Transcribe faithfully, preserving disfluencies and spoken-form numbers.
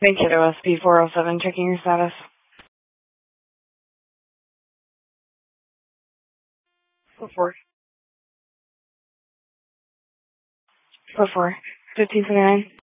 Thank you, O S P four oh seven, checking your status. four four. four four. fifteen twenty-nine.